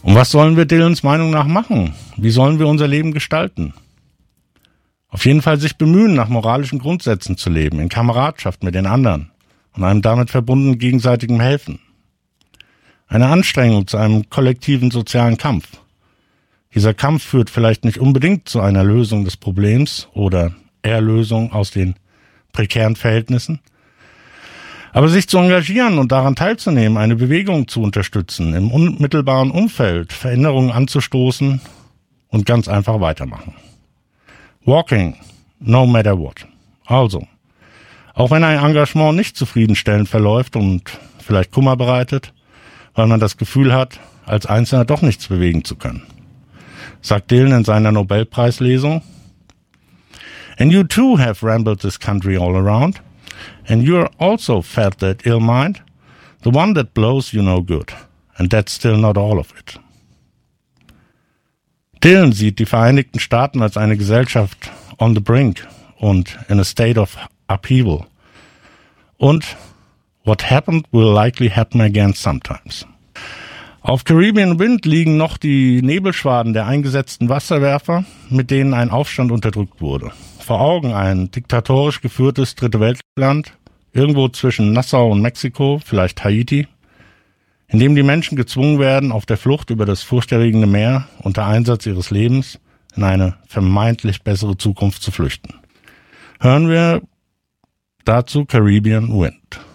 Und was sollen wir Dylans Meinung nach machen? Wie sollen wir unser Leben gestalten? Auf jeden Fall sich bemühen, nach moralischen Grundsätzen zu leben, in Kameradschaft mit den anderen und einem damit verbundenen gegenseitigen Helfen. Eine Anstrengung zu einem kollektiven sozialen Kampf. Dieser Kampf führt vielleicht nicht unbedingt zu einer Lösung des Problems oder Erlösung aus den prekären Verhältnissen, aber sich zu engagieren und daran teilzunehmen, eine Bewegung zu unterstützen, im unmittelbaren Umfeld Veränderungen anzustoßen und ganz einfach weitermachen. Walking, no matter what. Also, auch wenn ein Engagement nicht zufriedenstellend verläuft und vielleicht Kummer bereitet, weil man das Gefühl hat, als Einzelner doch nichts bewegen zu können, sagt Dylan in seiner Nobelpreislesung. And you too have rambled this country all around, and you're also felt that ill mind, the one that blows you no good, and that's still not all of it. Dylan sieht die Vereinigten Staaten als eine Gesellschaft on the brink und in a state of upheaval. Und what happened will likely happen again sometimes. Auf Caribbean Wind liegen noch die Nebelschwaden der eingesetzten Wasserwerfer, mit denen ein Aufstand unterdrückt wurde. Vor Augen ein diktatorisch geführtes Dritte Weltland, irgendwo zwischen Nassau und Mexiko, vielleicht Haiti, in dem die Menschen gezwungen werden, auf der Flucht über das furchterregende Meer unter Einsatz ihres Lebens in eine vermeintlich bessere Zukunft zu flüchten. Hören wir dazu Caribbean Wind.